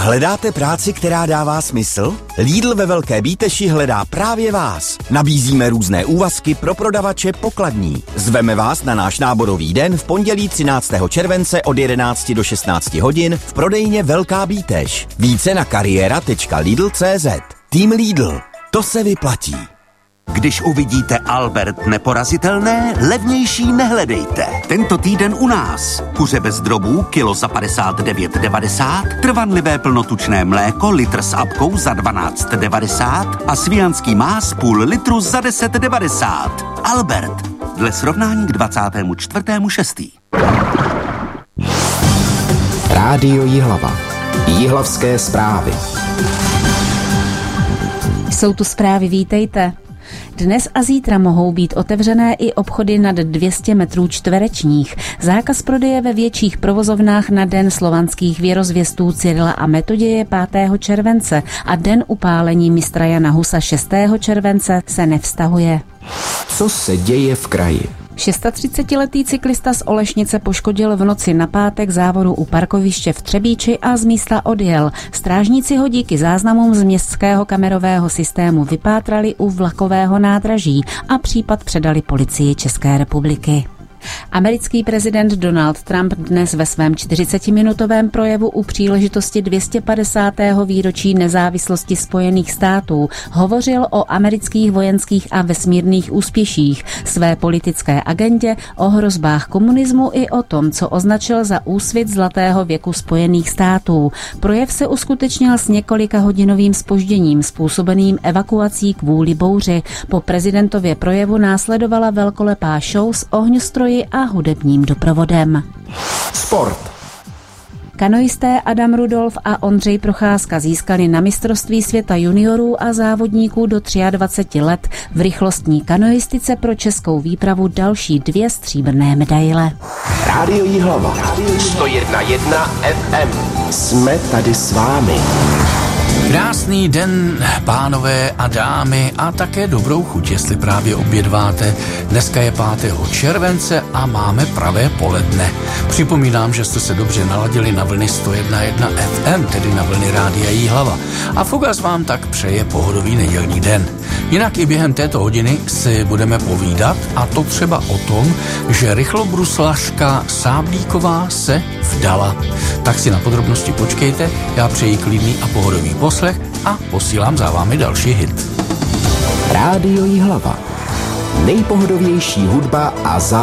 Hledáte práci, která dává smysl? Lidl ve Velké Bíteši hledá právě vás. Nabízíme různé úvazky pro prodavače pokladní. Zveme vás na náš náborový den v pondělí 13. července od 11 do 16 hodin v prodejně Velká Bíteš. Více na kariéra.lidl.cz. Tým Lidl. To se vyplatí. Když uvidíte Albert neporazitelné, levnější nehledejte. Tento týden u nás. Kuře bez drobů, kilo za 59,90, trvanlivé plnotučné mléko, litr s apkou za 12,90 a svijanský más půl litru za 10,90. Albert. Dle srovnání k 24.6. Rádio Jihlava. Jihlavské zprávy. Jsou tu zprávy, vítejte. Dnes a zítra mohou být otevřené i obchody nad 200 metrů čtverečních. Zákaz prodeje ve větších provozovnách na Den slovanských věrozvěstů Cyrila a Metoděje 5. července a Den upálení mistra Jana Husa 6. července se nevztahuje. Co se děje v kraji? 36letý cyklista z Olešnice poškodil v noci na pátek závodu u parkoviště v Třebíči a z místa odjel. Strážníci ho díky záznamům z městského kamerového systému vypátrali u vlakového nádraží a případ předali policii České republiky. Americký prezident Donald Trump dnes ve svém 40-minutovém projevu u příležitosti 250. výročí nezávislosti Spojených států hovořil o amerických vojenských a vesmírných úspěších, své politické agendě, o hrozbách komunismu i o tom, co označil za úsvit zlatého věku Spojených států. Projev se uskutečnil s několika hodinovým zpožděním způsobeným evakuací kvůli bouři. Po prezidentově projevu následovala velkolepá show s ohňostroji a hudebním doprovodem. Sport. Kanoisté Adam Rudolf a Ondřej Procházka získali na mistrovství světa juniorů a závodníků do 23 let v rychlostní kanoistice pro českou výpravu další 2 stříbrné medaile. Rádio Jihlava. 101,1 FM. Jsme tady s vámi. Krásný den, pánové a dámy, a také dobrou chuť, jestli právě obědváte. Dneska je 5. července a máme pravé poledne. Připomínám, že jste se dobře naladili na vlny 101,1 FM, tedy na vlny Rádia Jihlava. A Fugas vám tak přeje pohodový nedělní den. Jinak i během této hodiny si budeme povídat, a to třeba o tom, že rychlobruslařka Sáblíková se vdala. Tak si na podrobnosti počkejte, já přeji klidný a pohodový poslech a posílám za vámi další hit. Rádio Jihlava. Nejpohodovější hudba a